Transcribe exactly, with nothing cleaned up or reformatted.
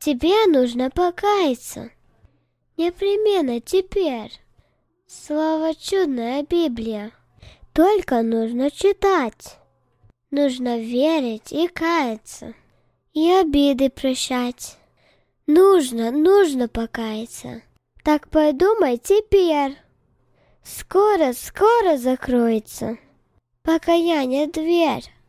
Тебе нужно покаяться. Непременно теперь. Слава чудная Библия. Только нужно читать. Нужно верить и каяться. И обиды прощать. Нужно, нужно покаяться. Так подумай теперь. Скоро, скоро закроется покаяние дверь.